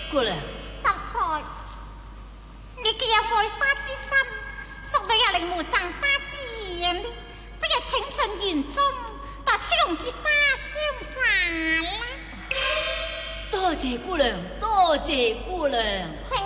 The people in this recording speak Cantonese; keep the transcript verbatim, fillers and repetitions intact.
姑娘。 秀才，你既有愛花之心，送到有令無贈花之言，不如請進園中，待超龍之花相贈啦。 多謝姑娘，多謝姑娘。 請。